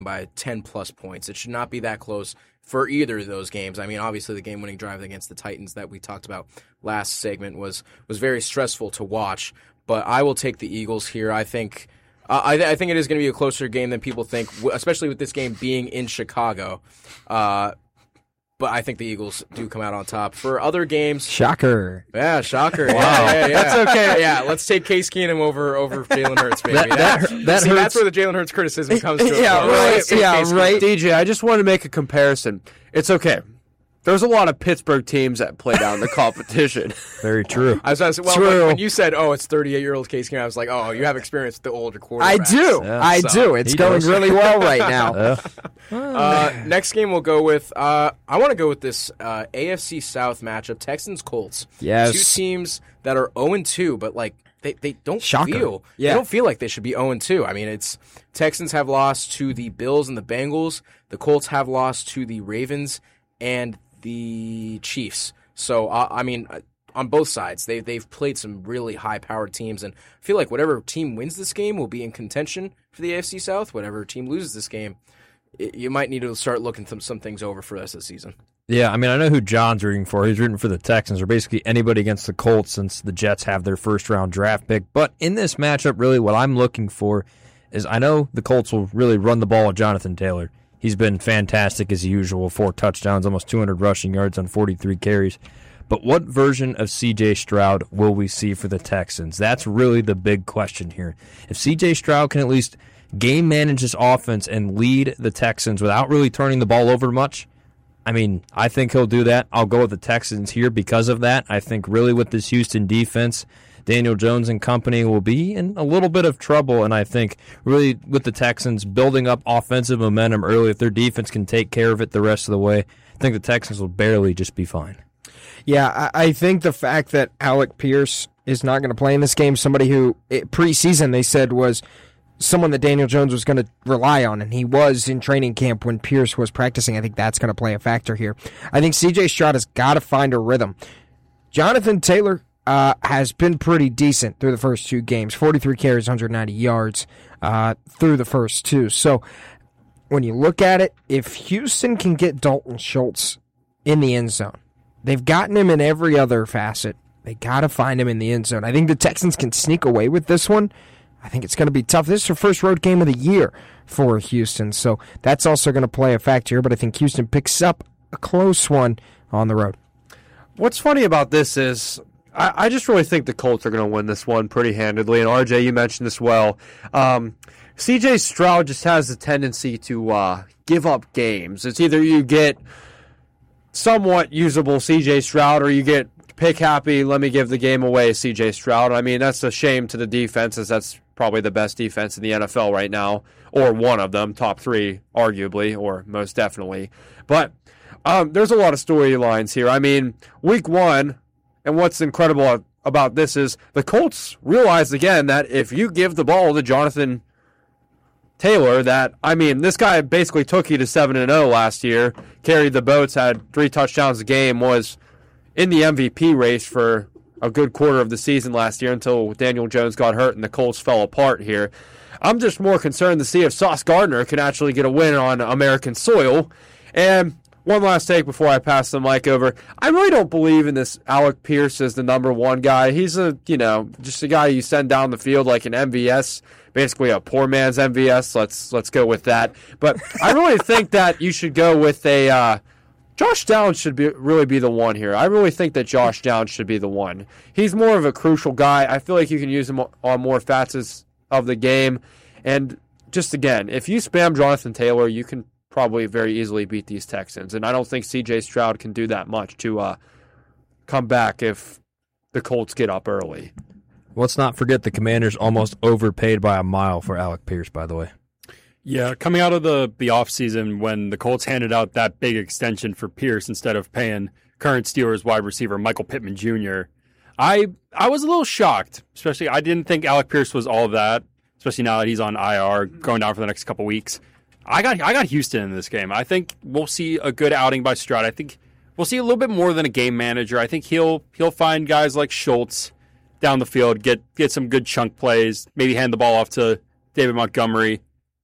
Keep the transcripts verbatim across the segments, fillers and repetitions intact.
by ten plus points. It should not be that close for either of those games. I mean, obviously the game-winning drive against the Titans that we talked about last segment was was very stressful to watch, but I will take the Eagles here. I think uh, I, I think it is going to be a closer game than people think, especially with this game being in Chicago. Uh, but I think the Eagles do come out on top. For other games, shocker, yeah, shocker, wow, yeah, yeah, yeah. That's okay. Yeah, let's take Case Keenum over over Jalen Hurts, baby. that, that, that, that see, hurts. That's where the Jalen Hurts criticism comes to. Yeah, right. Yeah, right. D J, I just want to make a comparison. It's okay. There's a lot of Pittsburgh teams that play down the competition. Very true. I was, I was well, true. When, when you said, "Oh, it's thirty-eight-year-old Case Keenum," I was like, "Oh, you have experience with the older quarterbacks." I do. Yeah. I so, do. It's going does. really well right now. uh, uh, next game we'll go with. Uh, I want to go with this uh, A F C South matchup: Texans Colts. Yes. Two teams that are zero and two, but like they, they don't Shocker. feel. Yeah. They don't feel like they should be zero and two. I mean, it's Texans have lost to the Bills and the Bengals. The Colts have lost to the Ravens and the Chiefs. So, uh, I mean, on both sides, they, they've played some really high-powered teams, and I feel like whatever team wins this game will be in contention for the A F C South. Whatever team loses this game, it, you might need to start looking some, some things over for the rest of the season. Yeah, I mean, I know who John's rooting for. He's rooting for the Texans, or basically anybody against the Colts since the Jets have their first-round draft pick. But in this matchup, really what I'm looking for is I know the Colts will really run the ball with Jonathan Taylor. He's been fantastic as usual, four touchdowns, almost two hundred rushing yards on forty-three carries. But what version of C J Stroud will we see for the Texans? That's really the big question here. If C J Stroud can at least game manage this offense and lead the Texans without really turning the ball over much, I mean, I think he'll do that. I'll go with the Texans here because of that. I think really with this Houston defense, Daniel Jones and company will be in a little bit of trouble, and I think really with the Texans building up offensive momentum early, if their defense can take care of it the rest of the way, I think the Texans will barely just be fine. Yeah, I think the fact that Alec Pierce is not going to play in this game, somebody who preseason they said was someone that Daniel Jones was going to rely on, and he was in training camp when Pierce was practicing. I think that's going to play a factor here. I think C J Stroud has got to find a rhythm. Jonathan Taylor Uh, has been pretty decent through the first two games. forty-three carries, one hundred ninety yards uh, through the first two. So when you look at it, if Houston can get Dalton Schultz in the end zone, they've gotten him in every other facet. They got to find him in the end zone. I think the Texans can sneak away with this one. I think it's going to be tough. This is their first road game of the year for Houston, so that's also going to play a factor here, but I think Houston picks up a close one on the road. What's funny about this is I, I just really think the Colts are going to win this one pretty handedly. And R J, you mentioned this well. Um, C J Stroud just has a tendency to uh, give up games. It's either you get somewhat usable C J Stroud or you get pick happy, let me give the game away C J Stroud. I mean, that's a shame to the defense, as that's probably the best defense in the N F L right now, or one of them, top three, arguably, or most definitely. But um, there's a lot of storylines here. I mean, week one, and what's incredible about this is the Colts realized again that if you give the ball to Jonathan Taylor, that, I mean, this guy basically took you to seven and oh last year, carried the boats, had three touchdowns a game, was in the M V P race for a good quarter of the season last year until Daniel Jones got hurt and the Colts fell apart here. I'm just more concerned to see if Sauce Gardner can actually get a win on American soil. And one last take before I pass the mic over. I really don't believe in this Alec Pierce as the number one guy. He's a, you know, just a guy you send down the field like an M V S, basically a poor man's M V S. Let's let's go with that. But I really think that you should go with a uh, Josh Downs should be really be the one here. I really think that Josh Downs should be the one. He's more of a crucial guy. I feel like you can use him on more facets of the game. And just again, if you spam Jonathan Taylor, you can probably very easily beat these Texans. And I don't think C J Stroud can do that much to uh, come back if the Colts get up early. Let's not forget the Commanders almost overpaid by a mile for Alec Pierce, by the way. Yeah, coming out of the, the offseason when the Colts handed out that big extension for Pierce instead of paying current Steelers wide receiver Michael Pittman Junior, I I was a little shocked. Especially, I didn't think Alec Pierce was all of that, especially now that he's on I R, going down for the next couple weeks. I got I got Houston in this game. I think we'll see a good outing by Stroud. I think we'll see a little bit more than a game manager. I think he'll he'll find guys like Schultz down the field, get get some good chunk plays, maybe hand the ball off to David Montgomery,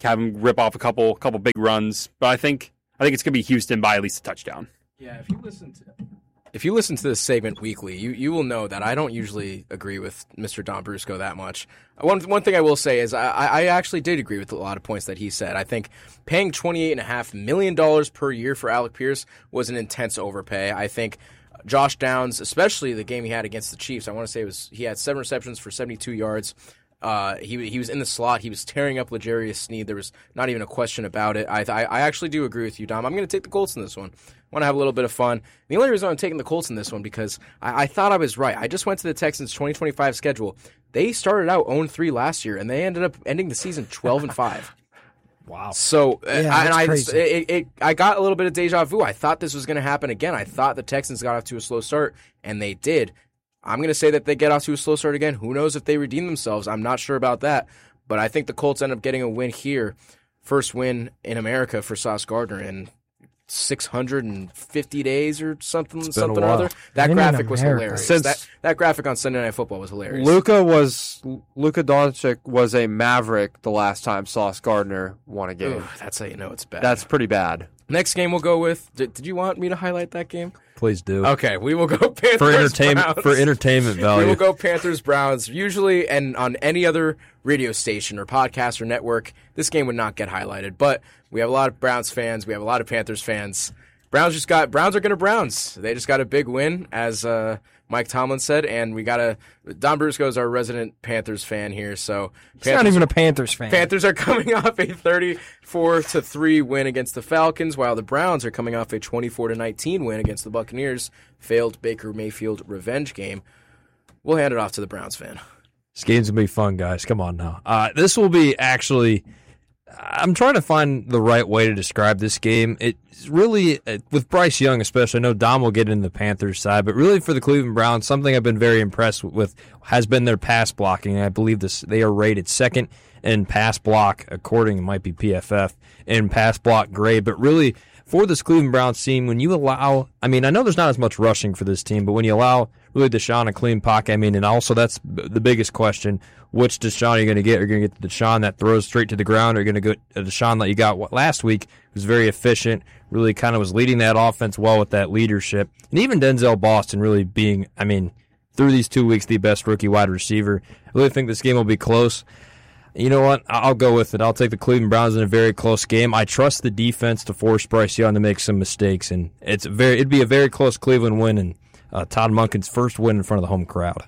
have them rip off a couple couple big runs. But I think I think it's going to be Houston by at least a touchdown. Yeah, if you listen to if you listen to this segment weekly, you, you will know that I don't usually agree with Mister Don Brusco that much. One one thing I will say is I, I actually did agree with a lot of points that he said. I think paying twenty-eight point five million dollars per year for Alec Pierce was an intense overpay. I think Josh Downs, especially the game he had against the Chiefs, I want to say it was he had seven receptions for seventy-two yards. Uh, he he was in the slot. He was tearing up L'Jarius Sneed. There was not even a question about it. I I, I actually do agree with you, Dom. I'm going to take the Colts in this one. I want to have a little bit of fun. The only reason I'm taking the Colts in this one because I, I thought I was right. I just went to the Texans' twenty twenty-five schedule. They started out oh and three last year, and they ended up ending the season twelve and five. Wow. So Yeah, uh, and that's I crazy. it, it, I got a little bit of deja vu. I thought this was going to happen again. I thought the Texans got off to a slow start, and they did. I'm going to say that they get off to a slow start again. Who knows if they redeem themselves? I'm not sure about that. But I think the Colts end up getting a win here. First win in America for Sauce Gardner in six hundred fifty days or something, been a something or while. other. That In graphic was America. hilarious. Since- that, that graphic on Sunday Night Football was hilarious. Luka was Luka Doncic was a Maverick the last time Sauce Gardner won a game. Ooh, that's how you know it's bad. That's pretty bad. Next game we'll go with. Did, did you want me to highlight that game? Please do. Okay, we will go Panthers for entertainment Browns. for entertainment We value. will go Panthers Browns. Usually, and on any other radio station or podcast or network, this game would not get highlighted. But we have a lot of Browns fans. We have a lot of Panthers fans. Browns just got Browns are going to Browns. They just got a big win, as uh, Mike Tomlin said, and we got a Don Brusco is our resident Panthers fan here. So He's Panthers, not even a Panthers fan. Panthers are coming off a thirty-four to three win against the Falcons, while the Browns are coming off a twenty-four to nineteen win against the Buccaneers. Failed Baker Mayfield revenge game. We'll hand it off to the Browns fan. This game's gonna be fun, guys. Come on now. Uh, this will be actually. I'm trying to find the right way to describe this game. It's really uh, with Bryce Young, especially. I know Dom will get into the Panthers side, but really for the Cleveland Browns, something I've been very impressed with has been their pass blocking. I believe this they are rated second in pass block, according it might be P F F in pass block grade. But really for this Cleveland Browns team, when you allow, I mean, I know there's not as much rushing for this team, but when you allow really Deshaun a clean pocket, I mean, and also that's the biggest question. Which Deshaun are you going to get? Are you going to get the Deshaun that throws straight to the ground, or are you going to get a Deshaun that you got what, last week, who's very efficient, really kind of was leading that offense well with that leadership. And even Denzel Boston really being, I mean, through these two weeks, the best rookie wide receiver. I really think this game will be close. You know what? I'll go with it. I'll take the Cleveland Browns in a very close game. I trust the defense to force Bryce Young to make some mistakes, and it's very it'd be a very close Cleveland win, and uh, Todd Monken's first win in front of the home crowd.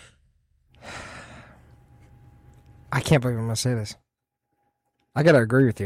I can't believe I'm going to say this. I got to agree with you.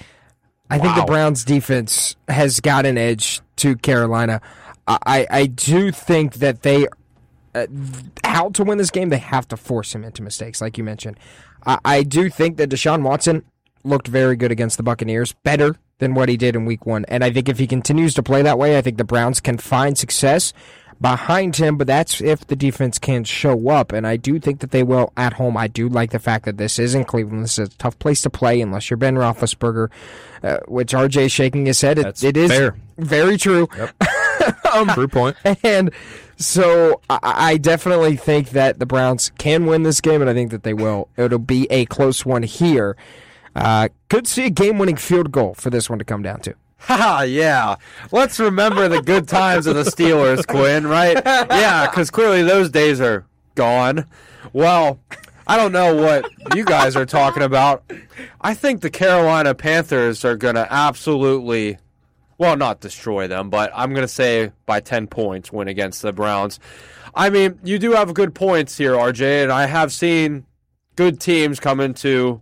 I think Wow. the Browns defense has got an edge to Carolina. I, I, I do think that they, uh, how to win this game, they have to force him into mistakes, like you mentioned. I, I do think that Deshaun Watson looked very good against the Buccaneers, better than what he did in week one. And I think if he continues to play that way, I think the Browns can find success behind him, but that's if the defense can show up, and I do think that they will at home. I do like the fact that this is in Cleveland. This is a tough place to play unless you're Ben Roethlisberger, uh, which R J is shaking his head. It, That's it is fair. very true. um, True point. and so I, I definitely think that the Browns can win this game, and I think that they will. It'll be a close one here. Uh, could see a game-winning field goal for this one to come down to. Ha yeah. Let's remember the good times of the Steelers, Quinn, right? Yeah, because clearly those days are gone. Well, I don't know what you guys are talking about. I think the Carolina Panthers are going to absolutely, well, not destroy them, but I'm going to say by ten points win against the Browns. I mean, you do have good points here, R J, and I have seen good teams come into,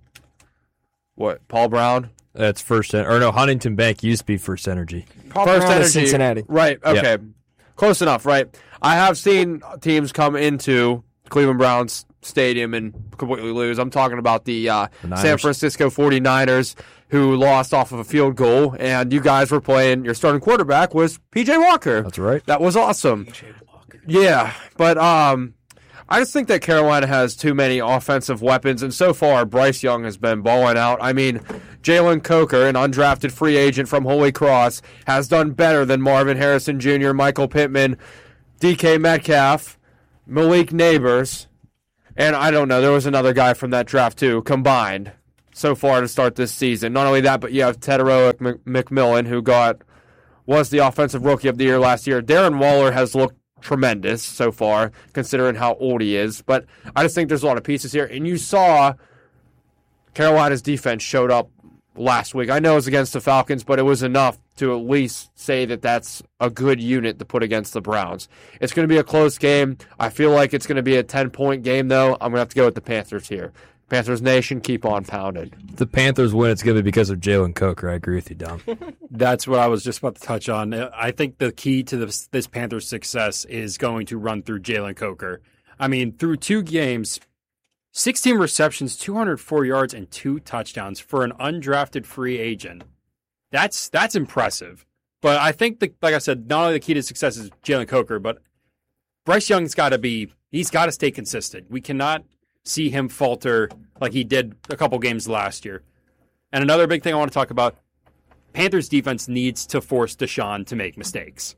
what, Paul Brown? That's first, en- or no, Huntington Bank used to be First Energy. Paul First Brown is Energy, Cincinnati. Right, okay. Yep. Close enough, right? I have seen teams come into Cleveland Browns Stadium and completely lose. I'm talking about the, uh, The Niners. San Francisco forty-niners who lost off of a field goal, and you guys were playing, your starting quarterback was P J Walker. That's right. That was awesome. Yeah, but um, I just think that Carolina has too many offensive weapons, and so far Bryce Young has been balling out. I mean, Jalen Coker, an undrafted free agent from Holy Cross, has done better than Marvin Harrison Junior, Michael Pittman, D K Metcalf, Malik Neighbors, and I don't know, there was another guy from that draft too, combined. so far to start this season. Not only that, but you have Tedero McMillan, who got was the offensive rookie of the year last year. Darren Waller has looked tremendous so far, considering how old he is. But I just think there's a lot of pieces here. And you saw Carolina's defense showed up last week. I know it was against the Falcons, but it was enough to at least say that that's a good unit to put against the Browns. It's going to be a close game. I feel like it's going to be a ten-point game, though. I'm going to have to go with the Panthers here. Panthers Nation, keep on pounding. If the Panthers win, it's going to be because of Jalen Coker. I agree with you, Dom. That's what I was just about to touch on. I think the key to this, this Panthers' success is going to run through Jalen Coker. I mean, through two games, sixteen receptions, two hundred four yards, and two touchdowns for an undrafted free agent. That's that's impressive. But I think, the, like I said, not only the key to success is Jalen Coker, but Bryce Young's got to be, he's got to stay consistent. We cannot see him falter like he did a couple games last year. And another big thing I want to talk about, Panthers defense needs to force Deshaun to make mistakes.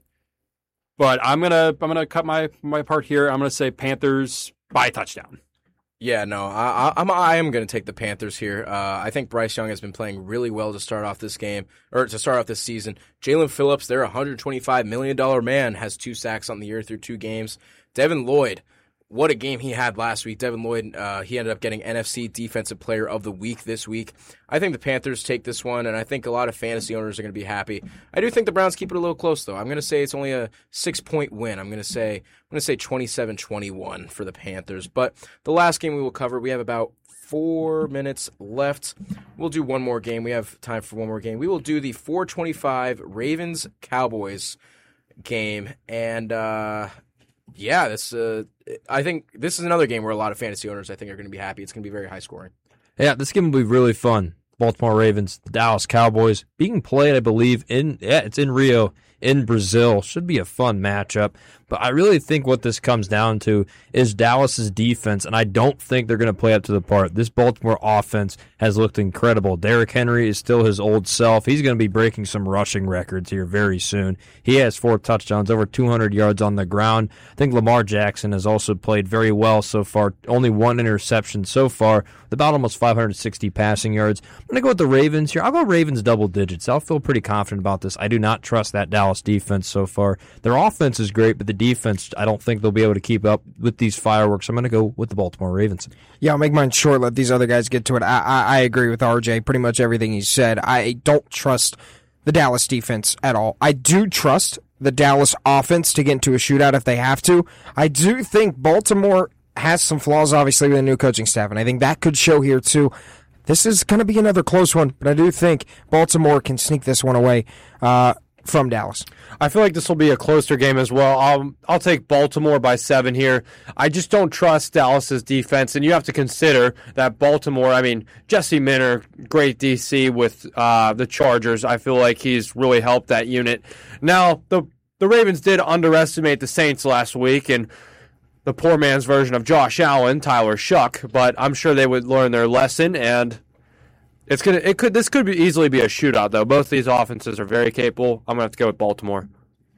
But I'm gonna I'm gonna cut my, my part here. I'm gonna say Panthers by a touchdown. Yeah, no, I, I, I'm I am going to take the Panthers here. Uh, I think Bryce Young has been playing really well to start off this game or to start off this season. Jalen Phillips, their one hundred twenty-five million dollars man, has two sacks on the year through two games. Devin Lloyd, what a game he had last week. Devin Lloyd, uh, he ended up getting N F C Defensive Player of the Week this week. I think the Panthers take this one, and I think a lot of fantasy owners are going to be happy. I do think the Browns keep it a little close, though. I'm going to say it's only a six-point win. I'm going to say I'm going to say twenty-seven twenty-one for the Panthers. But the last game we will cover, we have about four minutes left. We'll do one more game. We have time for one more game. We will do the four twenty-five Ravens-Cowboys game, and uh Yeah, this. Uh, I think this is another game where a lot of fantasy owners, I think, are going to be happy. It's going to be very high scoring. Yeah, this game will be really fun. Baltimore Ravens, the Dallas Cowboys, being played, I believe, in yeah, it's in Rio, in Brazil. Should be a fun matchup. But I really think what this comes down to is Dallas's defense, and I don't think they're going to play up to the part. This Baltimore offense has looked incredible. Derrick Henry is still his old self. He's going to be breaking some rushing records here very soon. He has four touchdowns, over two hundred yards on the ground. I think Lamar Jackson has also played very well so far. Only one interception so far, with about almost five hundred sixty passing yards. I'm going to go with the Ravens here. I'll go Ravens double digits. I'll feel pretty confident about this. I do not trust that Dallas defense so far. Their offense is great, but the defense, I don't think they'll be able to keep up with these fireworks. I'm going to go with the Baltimore Ravens. Yeah, I'll make mine short. Let these other guys get to it. I, I, I agree with R J, pretty much everything he said. I don't trust the Dallas defense at all. I do trust the Dallas offense to get into a shootout if they have to. I do think Baltimore has some flaws, obviously, with a new coaching staff, and I think that could show here, too. This is going to be another close one, but I do think Baltimore can sneak this one away uh, from Dallas. I feel like this will be a closer game as well. I'll, I'll take Baltimore by seven here. I just don't trust Dallas's defense, and you have to consider that Baltimore, I mean, Jesse Minter, great D C with uh, the Chargers. I feel like he's really helped that unit. Now, the, the Ravens did underestimate the Saints last week, and the poor man's version of Josh Allen, Tyler Shuck, but I'm sure they would learn their lesson, and it's gonna it could this could be easily be a shootout though. Both these offenses are very capable. I'm gonna have to go with Baltimore.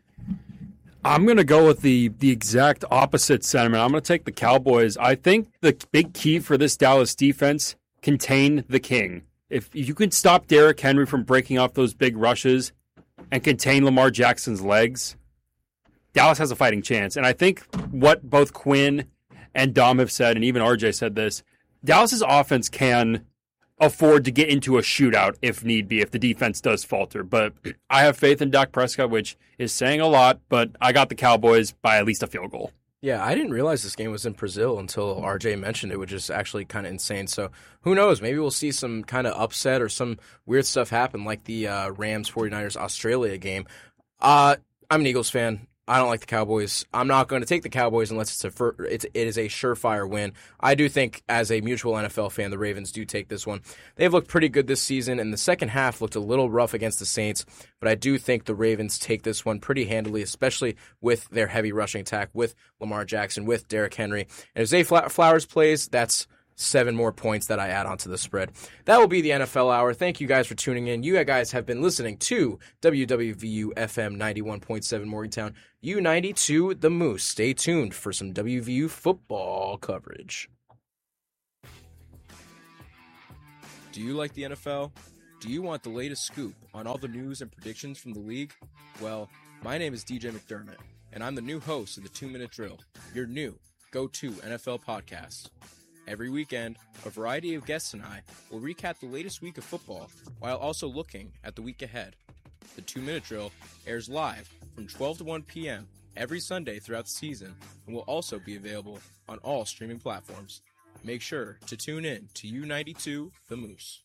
I'm gonna go with the the exact opposite sentiment. I'm gonna take the Cowboys. I think the big key for this Dallas defense, contain the king. If you can stop Derrick Henry from breaking off those big rushes and contain Lamar Jackson's legs, Dallas has a fighting chance. And I think what both Quinn and Dom have said, and even R J said this, Dallas's offense can afford to get into a shootout if need be, if the defense does falter. But I have faith in Dak Prescott, which is saying a lot, but I got the Cowboys by at least a field goal. Yeah, I didn't realize this game was in Brazil until R J mentioned it, which is actually kind of insane. So who knows? Maybe we'll see some kind of upset or some weird stuff happen like the uh, Rams forty-niners Australia game. Uh, I'm an Eagles fan. I don't like the Cowboys. I'm not going to take the Cowboys unless it's a fir- it's, it is a surefire win. I do think, as a mutual N F L fan, the Ravens do take this one. They've looked pretty good this season, and the second half looked a little rough against the Saints, but I do think the Ravens take this one pretty handily, especially with their heavy rushing attack, with Lamar Jackson, with Derrick Henry. And if Zay Flowers plays, that's seven more points that I add onto the spread. That will be the N F L Hour. Thank you guys for tuning in. You guys have been listening to W W V U F M ninety-one point seven Morgantown, U ninety-two The Moose. Stay tuned for some W V U football coverage. Do you like the N F L? Do you want the latest scoop on all the news and predictions from the league? Well, my name is D J McDermott, and I'm the new host of the Two Minute Drill, your new go-to N F L podcast. Every weekend, a variety of guests and I will recap the latest week of football while also looking at the week ahead. The Two Minute Drill airs live from twelve to one p.m. every Sunday throughout the season and will also be available on all streaming platforms. Make sure to tune in to U ninety-two The Moose.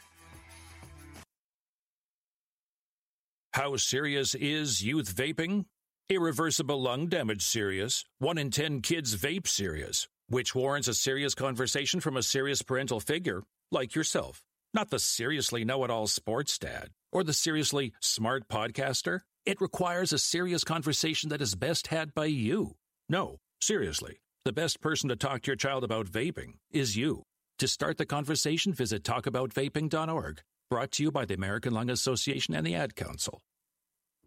How serious is youth vaping? Irreversible lung damage serious. One in ten kids vape serious, which warrants a serious conversation from a serious parental figure like yourself. Not the seriously know-it-all sports dad or the seriously smart podcaster. It requires a serious conversation that is best had by you. No, seriously. The best person to talk to your child about vaping is you. To start the conversation, visit talk about vaping dot org. Brought to you by the American Lung Association and the Ad Council.